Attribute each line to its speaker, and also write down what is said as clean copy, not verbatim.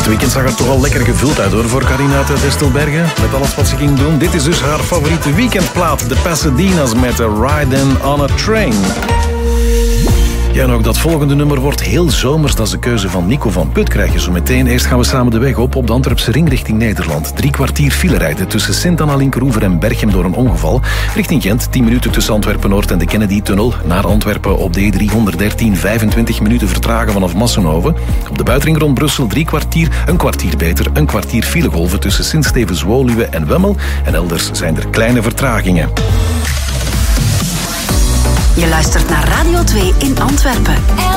Speaker 1: weekend zag er toch al lekker gevuld uit hoor voor Carina uit Destelbergen. Met alles wat ze ging doen. Dit is dus haar favoriete weekendplaat. De Pasadena's met Riding on a Train. Ja, en ook dat volgende nummer wordt heel zomers. Dat is de keuze van Nico van Put. Krijg je zo meteen. Eerst gaan we samen de weg op de Antwerpse ring richting Nederland. 3 kwartier file rijden tussen Sint-Anna-Linkeroever en Berchem door een ongeval. Richting Gent 10 minuten tussen Antwerpen-Noord en de Kennedy-tunnel. Naar Antwerpen op de E313 25 minuten vertragen vanaf Massenhoven. Op de buitenring rond Brussel 3 kwartier. Een kwartier beter. Een kwartier filegolven tussen Sint-Stevens-Woluwe en Wemmel. En elders zijn er kleine vertragingen.
Speaker 2: Je luistert naar Radio 2 in Antwerpen.